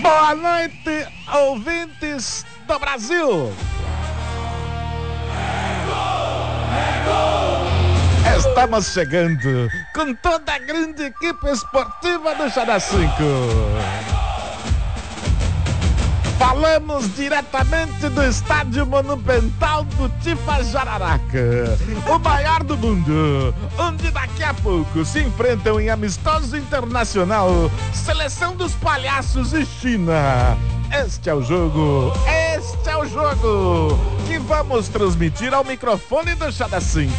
Boa noite, ouvintes do Brasil. Estamos chegando com toda a grande equipe esportiva do Xadá 5. Falamos diretamente do Estádio Monumental do Tifa Jararaca, o maior do mundo, onde daqui a pouco se enfrentam em amistoso internacional Seleção dos Palhaços e China. Este é o jogo que vamos transmitir ao microfone do Xadá 5.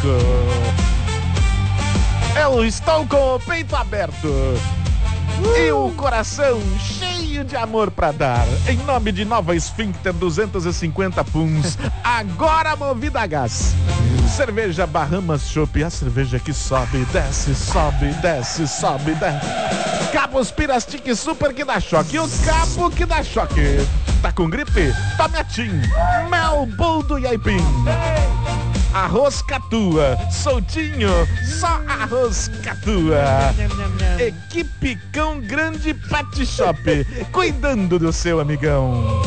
Eu estou com o peito aberto e o coração cheio de amor pra dar. Em nome de Nova Esfíncter 250 Puns, agora movida a gás. Cerveja Bahamas Chopp, a cerveja que sobe, desce, sobe, desce, sobe, desce. Cabos Pirastic Super que dá choque, o cabo que dá choque. Tá com gripe? Tome a Tim. Mel Boldo e Aipim. Arroz Catua, soltinho, só arroz Catua. Equipe Cão Grande Pet Shop, cuidando do seu amigão.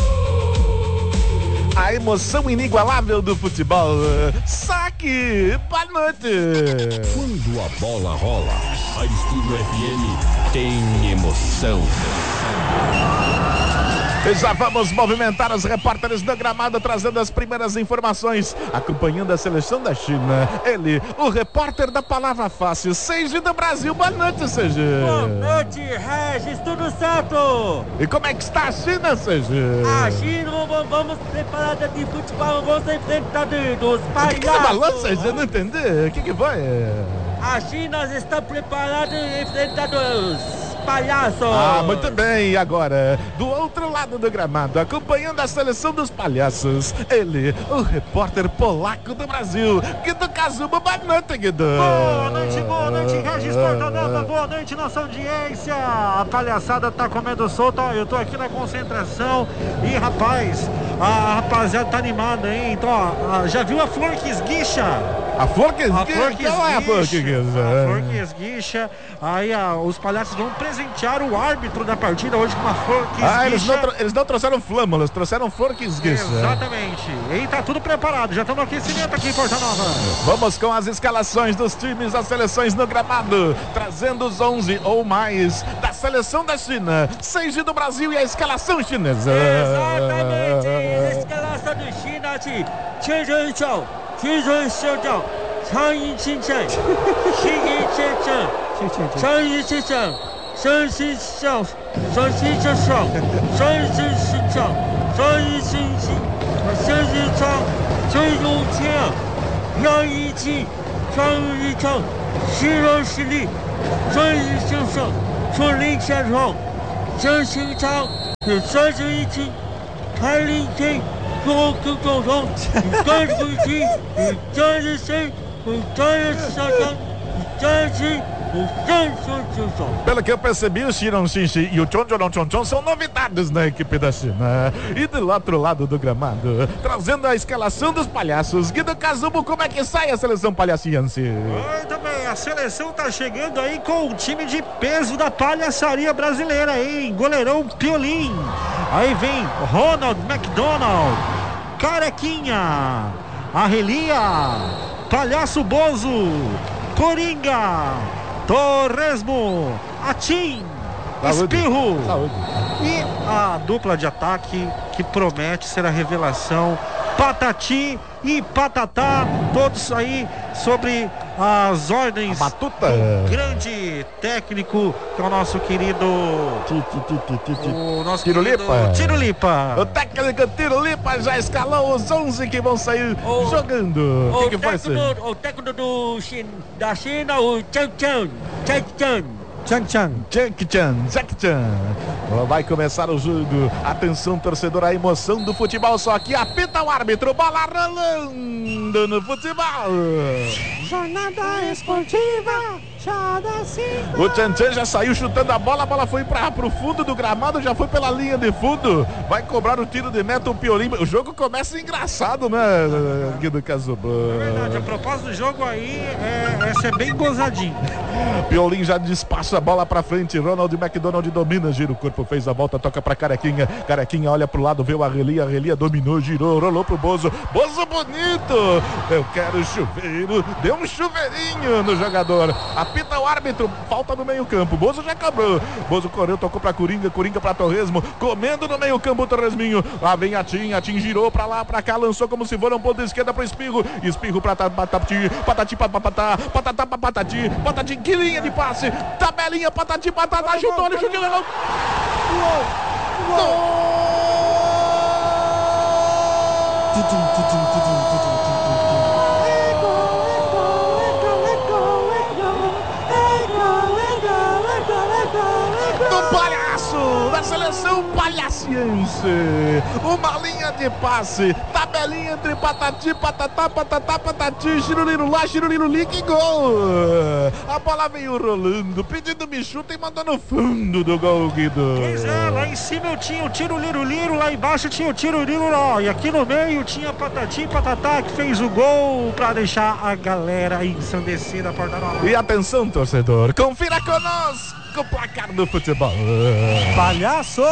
A emoção inigualável do futebol. Saque, boa noite. Quando a bola rola, a Estúdio FM tem emoção. E já vamos movimentar os repórteres do gramado, trazendo as primeiras informações, acompanhando a seleção da China. Ele, o repórter da palavra fácil, Seiji do Brasil. Boa noite, Seiji. Boa noite, Regis, tudo certo? E como é que está a China, Seiji? A China, vamos preparada de futebol, vamos enfrentar dos palhaços. O que tá falando, Seiji? Eu não entendi. O que foi? A China está preparada e enfrentando os palhaços. Ah, muito bem. E agora, do outro lado do gramado, acompanhando a seleção dos palhaços, ele, o repórter polaco do Brasil, Guido Kazuba. Boa noite, Guido. Boa noite, Regis Portanova. Boa noite, nossa audiência. A palhaçada tá comendo solta. Eu tô aqui na concentração e, rapaz, a rapaziada tá animada, hein? Então, ó, já viu a flor que esguicha? A flor que esguicha? Qual é a flor que esguicha? A flor que esguicha. Aí os palhaços vão presentear o árbitro da partida hoje com uma flor que esguicha. Eles não trouxeram flâmulas, trouxeram flor que esguicha. Exatamente. E tá tudo preparado. Já estamos no aquecimento aqui em Porta Nova. Vamos com as escalações dos times das seleções no gramado, trazendo os 11 ou mais da seleção da China, Seiji do Brasil e a escalação chinesa. Exatamente. A escalação do China de Chen Pelo que eu percebi, o Xiron Xinxi e o Chon são novidades na equipe da China. E do outro lado do gramado, trazendo a escalação dos palhaços, Guido Kazubo, como é que sai a seleção palhaciense? Muito bem, a seleção tá chegando aí com o time de peso da palhaçaria brasileira, hein? Goleirão Piolim. Aí vem Ronald McDonald, Carequinha, Arrelia, Palhaço Bozo, Coringa, Torresmo, Atim, Espirro. Saúde. E a dupla de ataque que promete ser a revelação, Patati e Patatá, todos aí sobre as ordens Batuta. do grande técnico, que é o nosso querido Tirulipa. O técnico Tirulipa já escalou os 11 que vão sair jogando. O que foi isso? O técnico da China, o Jackie Chan. Vai começar o jogo. Atenção, torcedor, a emoção do futebol. Só que apita o árbitro. Bola rolando no futebol. Jornada esportiva O Tchan já saiu chutando a bola foi pro fundo do gramado, já foi pela linha de fundo. Vai cobrar o tiro de meta o Piolim. O jogo começa engraçado, né, Guido Cazuban? É verdade, a propósito do jogo aí é ser bem gozadinho. Piolim já despacha a bola pra frente. Ronald McDonald domina, gira o corpo, fez a volta, toca pra Carequinha. Carequinha olha pro lado, vê o Arrelia dominou, girou, rolou pro Bozo. Bozo bonito! Eu quero chuveiro. Deu um chuveirinho no jogador. Apita o árbitro, falta no meio campo. Bozo já acabou. Bozo correu, tocou pra Coringa pra Torresmo. Comendo no meio campo o Torresminho. Lá vem a Tim girou pra lá, pra cá, lançou como se for um ponto esquerda pro Espirro pra Patati, Patati, que linha de passe. Tabelinha, Patati, Patata, ajudou, ele chutou. Do palhaço da seleção palhaciense, uma linha de passe, tabelinha entre Patati, Patatá, Patatá, Patati, Chiruliro lá, Chiruliro li, que gol! A bola veio rolando, pedindo me chuta e mandou no fundo do gol, Guido. Pois é, lá em cima eu tinha o tiro Liro, lá embaixo tinha o tiro Liro, e aqui no meio tinha Patati, Patatá, que fez o gol pra deixar a galera ensandecida a porta nova. E atenção, torcedor, confira conosco o placar do futebol. Palhaço!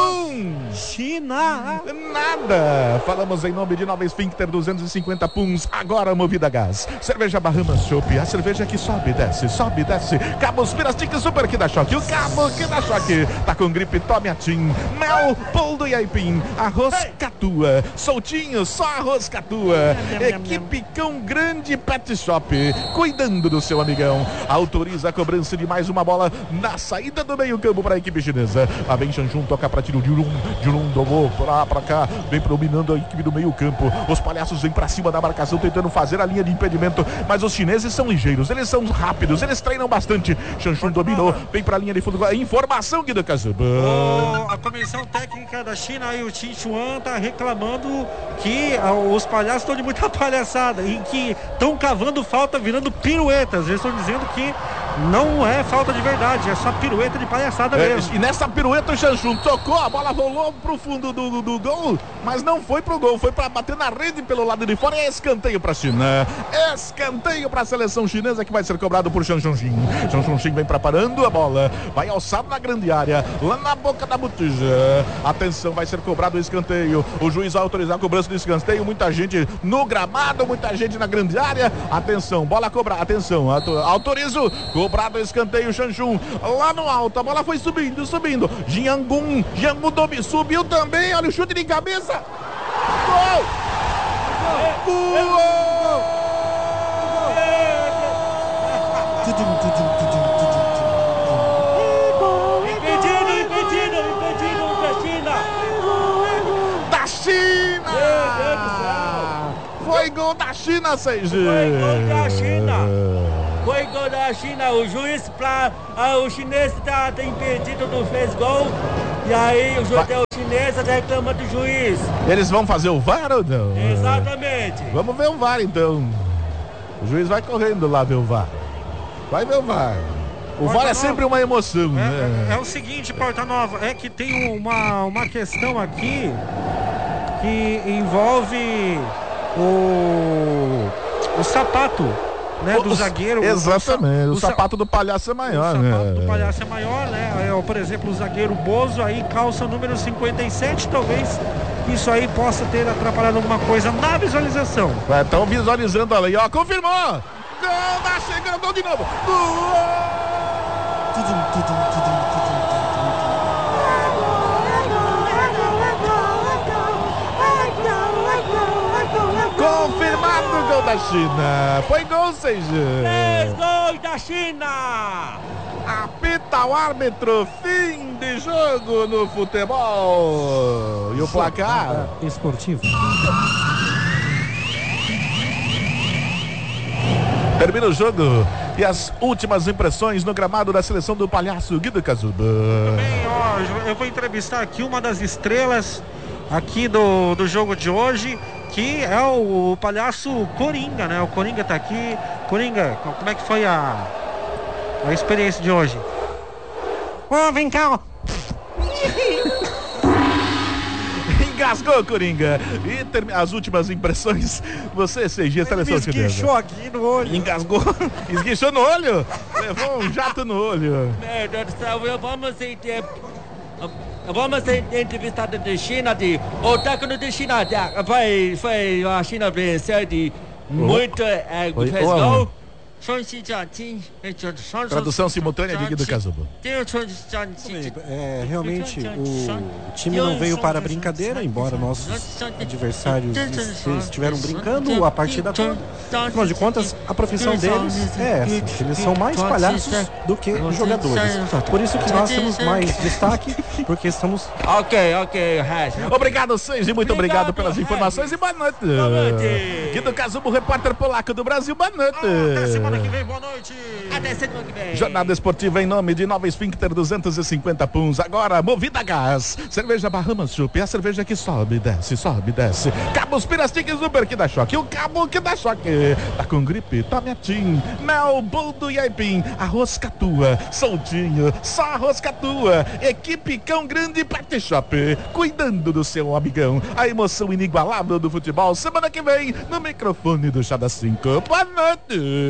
China! Nada! Falamos em nome de Nova Esfíncter 250 Puns, agora movida a gás. Cerveja Bahamas Chopp, a cerveja que sobe, desce. Cabos Pirastic Super que dá choque. O cabo que dá choque. Tá com gripe, tome a Tim. Mel, poldo e aipim. Arroz Catua. Soltinho, só arroz Catua. Equipe Cão Grande Pet Shop. Cuidando do seu amigão. Autoriza a cobrança de mais uma bola na saída do meio campo para a equipe chinesa. Lá vem Xanjun, toca para tiro. Jurun domou pra cá. Vem dominando a equipe do meio campo. Os palhaços vêm para cima da marcação, tentando fazer a linha de impedimento. Mas os chineses são ligeiros, eles são rápidos, eles treinam bastante. Xanjun dominou, vem para a linha de fundo. Informação, Guido Cazuban. A comissão técnica da China e o Qin Chuan tá reclamando que os palhaços estão de muita palhaçada e que estão cavando falta, virando piruetas. Eles estão dizendo que não é falta de verdade, é só pirueta de palhaçada mesmo. E nessa pirueta o Xanjun tocou, a bola rolou pro fundo do gol, mas não foi pro gol, foi pra bater na rede pelo lado de fora. E é escanteio pra China. Escanteio pra seleção chinesa que vai ser cobrado por Xanjun. Xanjun vem preparando a bola, vai alçado na grande área, lá na boca da botija. Atenção, vai ser cobrado o escanteio. O juiz vai autorizar a cobrança do escanteio. Muita gente no gramado, muita gente na grande área. Atenção, bola cobrada, atenção, autorizo. Cobrado o escanteio, Xanjun lá no alto, a bola foi subindo. Jiangun subiu também, olha o chute de cabeça. Gol! Da China! Foi gol da China, Seiji! Foi gol da China, o juiz o chinês tá impedido, não fez gol. E aí o chinês tá reclamando do juiz. Eles vão fazer o VAR ou não? Exatamente. Vamos ver o VAR então. O juiz vai correndo lá ver o VAR. Vai ver o VAR. O VAR é sempre uma emoção, né? É o seguinte, Porta Nova, é que tem uma questão aqui que envolve o sapato. Né, do zagueiro. Exatamente, o sapato do palhaço é maior, né? O sapato do palhaço é maior, né? Por exemplo, o zagueiro Bozo aí calça número 57, talvez isso aí possa ter atrapalhado alguma coisa na visualização. Estão visualizando ali, ó, confirmou! Gol da China, gol de novo! Confirmado o gol da China. Foi gol, Seiji. 3 gols da China. Apita o árbitro. Fim de jogo no futebol. E o placar esportivo. Termina o jogo e as últimas impressões no gramado da seleção do palhaço Guido Cazuban. Também, ó, eu vou entrevistar aqui uma das estrelas aqui do jogo de hoje, que é o palhaço Coringa, né? O Coringa tá aqui. Coringa, como é que foi a experiência de hoje. Ô, vem cá, ó. Engasgou, Coringa. E as últimas impressões. Você, CG, seleção de esguichou aqui no olho. Engasgou? Esguichou no olho? Levou um jato no olho. Meu Deus do céu, vamos ser entrevistados de China, o técnico de China foi a China vencer de muito fez gol. Tradução simultânea de Guido Cazubo. Realmente o time não veio para brincadeira, embora nossos adversários estiveram brincando a partida toda. Afinal de contas, a profissão deles é essa. Eles são mais palhaços do que jogadores. Por isso que nós temos mais destaque, porque estamos... Ok, Obrigado, Seiji, muito obrigado pelas informações e boa noite. Guido Cazubo, repórter polaco do Brasil, boa noite. Até semana que vem, boa noite. Até semana que vem. Jornada esportiva em nome de Nova Esfíncter 250 Puns. Agora, movida a gás. Cerveja Bahamas Chup, a cerveja que sobe, desce, sobe, desce. Cabos Pirastic Super que dá choque. O cabo que dá choque. Tá com gripe, tome a Tim. Mel, boldo e aipim. Arroz Catua, soltinho, só arroz Catua. Equipe Cão Grande Pet Shop. Cuidando do seu amigão. A emoção inigualável do futebol. Semana que vem, no microfone do Chá das 5. Boa noite.